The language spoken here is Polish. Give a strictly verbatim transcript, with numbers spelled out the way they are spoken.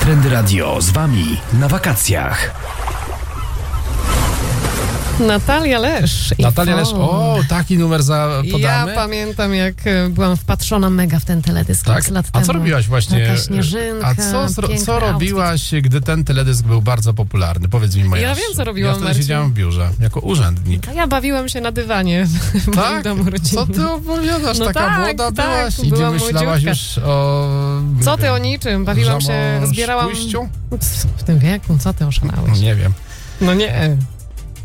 Trendy Radio z wami na wakacjach. Natalia Lesz. Natalia Lesz, o, taki numer za podamy. Ja pamiętam, jak byłam wpatrzona mega w ten teledysk tak? lat A temu. co robiłaś właśnie? Taka śnieżynka, A co, co, piękny co robiłaś, gdy ten teledysk był bardzo popularny? Powiedz mi, moja. Ja wiem, co robiłam, Ja wtedy Marcin. siedziałam w biurze, jako urzędnik. A ja bawiłam się na dywanie w moim Tak? domu rodzinnym. Co ty opowiadasz? No Taka tak, młoda tak, byłaś i nie byłam myślałaś młodziutka. już o... Co ty o niczym? Bawiłam się, zbierałam... pójściu? W tym wieku, co ty oszalałeś? Nie wiem. No nie.